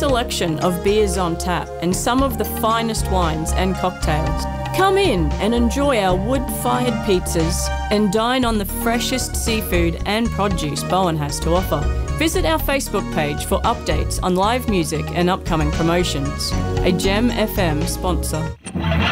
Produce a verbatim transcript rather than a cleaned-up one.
selection of beers on tap and some of the finest wines and cocktails. Come in and enjoy our wood-fired pizzas and dine on the freshest seafood and produce Bowen has to offer. Visit our Facebook page for updates on live music and upcoming promotions. A Gem F M sponsor.